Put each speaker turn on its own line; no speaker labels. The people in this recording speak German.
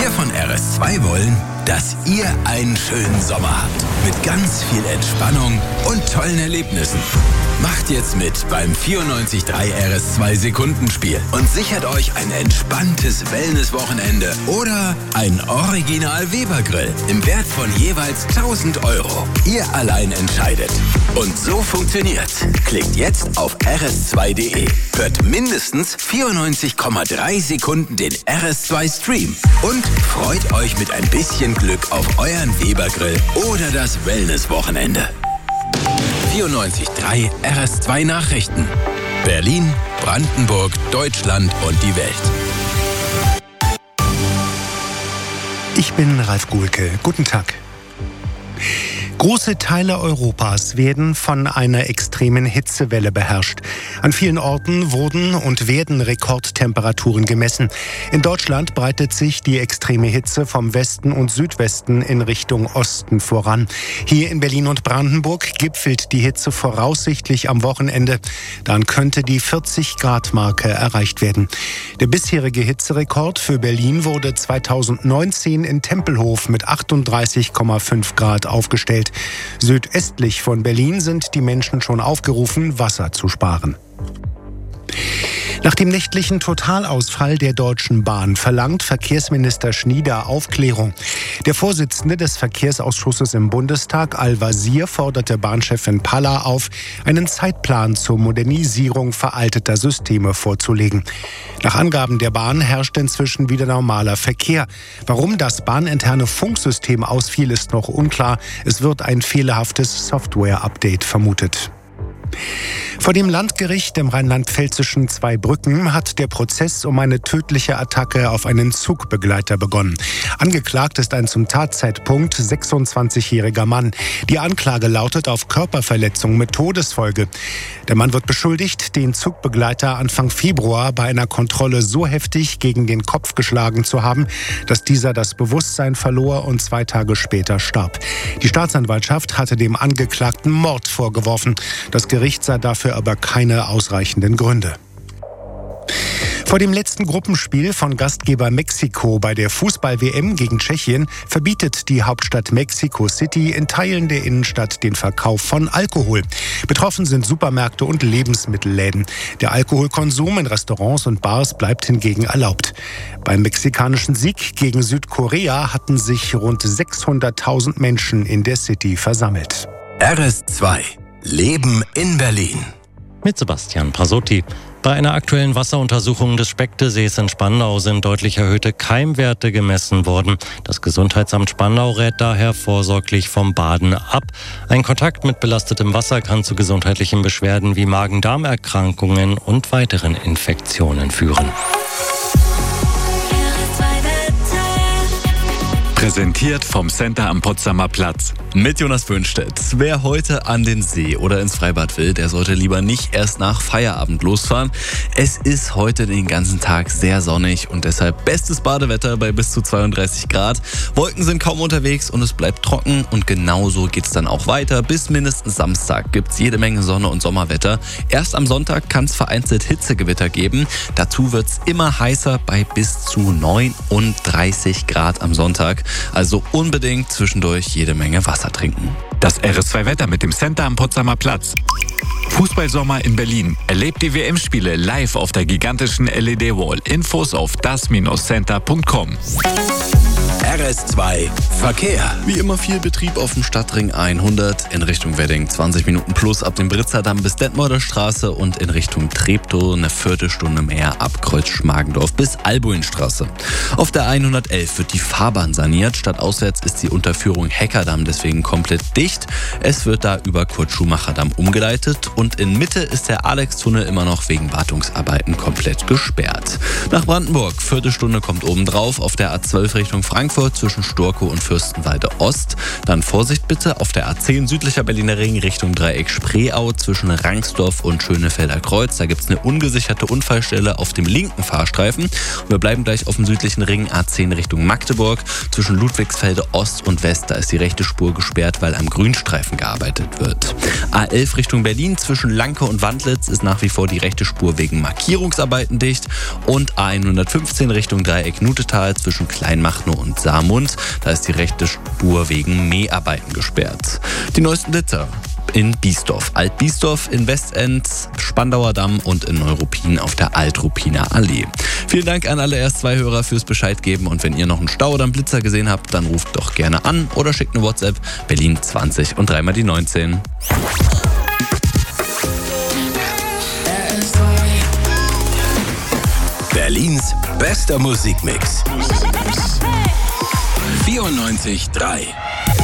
Wir von RS2 wollen, dass ihr einen schönen Sommer habt. Mit ganz viel Entspannung und tollen Erlebnissen. Macht jetzt mit beim 94.3 RS2 Sekundenspiel und sichert euch ein entspanntes Wellness-Wochenende oder ein Original Weber-Grill im Wert von jeweils 1.000 €. Ihr allein entscheidet. Und so funktioniert's. Klickt jetzt auf rs2.de. Hört mindestens 94,3 Sekunden den RS2 Stream und freut euch mit ein bisschen Glück auf euren Weber-Grill oder das Wellness-Wochenende. 94.3 RS2 Nachrichten. Berlin, Brandenburg, Deutschland und die Welt.
Ich bin Ralf Guhlke. Guten Tag. Große Teile Europas werden von einer extremen Hitzewelle beherrscht. An vielen Orten wurden und werden Rekordtemperaturen gemessen. In Deutschland breitet sich die extreme Hitze vom Westen und Südwesten in Richtung Osten voran. Hier in Berlin und Brandenburg gipfelt die Hitze voraussichtlich am Wochenende. Dann könnte die 40-Grad-Marke erreicht werden. Der bisherige Hitzerekord für Berlin wurde 2019 in Tempelhof mit 38,5 Grad aufgestellt. Südöstlich von Berlin sind die Menschen schon aufgerufen, Wasser zu sparen. Nach dem nächtlichen Totalausfall der Deutschen Bahn verlangt Verkehrsminister Schnieder Aufklärung. Der Vorsitzende des Verkehrsausschusses im Bundestag, Al-Wazir, forderte Bahnchefin Palla auf, einen Zeitplan zur Modernisierung veralteter Systeme vorzulegen. Nach Angaben der Bahn herrscht inzwischen wieder normaler Verkehr. Warum das bahninterne Funksystem ausfiel, ist noch unklar. Es wird ein fehlerhaftes Software-Update vermutet. Vor dem Landgericht im rheinland-pfälzischen Zweibrücken hat der Prozess um eine tödliche Attacke auf einen Zugbegleiter begonnen. Angeklagt ist ein zum Tatzeitpunkt 26-jähriger Mann. Die Anklage lautet auf Körperverletzung mit Todesfolge. Der Mann wird beschuldigt, den Zugbegleiter Anfang Februar bei einer Kontrolle so heftig gegen den Kopf geschlagen zu haben, dass dieser das Bewusstsein verlor und 2 Tage später starb. Die Staatsanwaltschaft hatte dem Angeklagten Mord vorgeworfen. Das Gericht sah dafür aber keine ausreichenden Gründe. Vor dem letzten Gruppenspiel von Gastgeber Mexiko bei der Fußball-WM gegen Tschechien verbietet die Hauptstadt Mexico City in Teilen der Innenstadt den Verkauf von Alkohol. Betroffen sind Supermärkte und Lebensmittelläden. Der Alkoholkonsum in Restaurants und Bars bleibt hingegen erlaubt. Beim mexikanischen Sieg gegen Südkorea hatten sich rund 600.000 Menschen in der City versammelt.
RS2 Leben in Berlin.
Mit Sebastian Prasotti. Bei einer aktuellen Wasseruntersuchung des Specktesees in Spandau sind deutlich erhöhte Keimwerte gemessen worden. Das Gesundheitsamt Spandau rät daher vorsorglich vom Baden ab. Ein Kontakt mit belastetem Wasser kann zu gesundheitlichen Beschwerden wie Magen-Darm-Erkrankungen und weiteren Infektionen führen.
Präsentiert vom Center am Potsdamer Platz.
Mit Jonas Böhnstedt. Wer heute an den See oder ins Freibad will, der sollte lieber nicht erst nach Feierabend losfahren. Es ist heute den ganzen Tag sehr sonnig und deshalb bestes Badewetter bei bis zu 32 Grad. Wolken sind kaum unterwegs und es bleibt trocken und genauso geht es dann auch weiter. Bis mindestens Samstag gibt es jede Menge Sonne und Sommerwetter. Erst am Sonntag kann es vereinzelt Hitzegewitter geben. Dazu wird es immer heißer bei bis zu 39 Grad am Sonntag. Also unbedingt zwischendurch jede Menge Wasser trinken.
Das RS2-Wetter mit dem Center am Potsdamer Platz. Fußballsommer in Berlin. Erlebt die WM-Spiele live auf der gigantischen LED-Wall. Infos auf das-center.com.
RS2 Verkehr.
Wie immer viel Betrieb auf dem Stadtring 100 in Richtung Wedding 20 Minuten plus ab dem Britzerdamm bis Detmolder Straße und in Richtung Treptow eine Viertelstunde mehr ab Kreuz-Schmargendorf bis Albuinstraße. Auf der 111 wird die Fahrbahn saniert. Stadtauswärts ist die Unterführung Heckerdamm deswegen komplett dicht. Es wird da über Kurt-Schumacher-Damm umgeleitet und in Mitte ist der Alex-Tunnel immer noch wegen Wartungsarbeiten komplett gesperrt. Nach Brandenburg, Viertelstunde kommt obendrauf auf der A12 Richtung Frankfurt zwischen Storkow und Fürstenwalde Ost. Dann Vorsicht bitte auf der A10 südlicher Berliner Ring Richtung Dreieck Spreeau zwischen Rangsdorf und Schönefelder Kreuz. Da gibt es eine ungesicherte Unfallstelle auf dem linken Fahrstreifen. Und wir bleiben gleich auf dem südlichen Ring A10 Richtung Magdeburg. Zwischen Ludwigsfelde Ost und West, da ist die rechte Spur gesperrt, weil am Grünstreifen gearbeitet wird. A11 Richtung Berlin zwischen Lanke und Wandlitz ist nach wie vor die rechte Spur wegen Markierungsarbeiten dicht. Und A115 Richtung Dreieck Nutetal zwischen Kleinmachnow und Saarmund. Da ist die rechte Spur wegen Mäharbeiten gesperrt. Die neuesten Blitzer in Biesdorf, Alt-Biesdorf, in Westend, Spandauer Damm und in Neuruppin auf der Alt-Ruppiner Allee. Vielen Dank an alle RS2-Hörer fürs Bescheid geben und wenn ihr noch einen Stau oder einen Blitzer gesehen habt, dann ruft doch gerne an oder schickt eine WhatsApp Berlin 20 und 3 mal die 19.
Berlins bester Musikmix. 94.3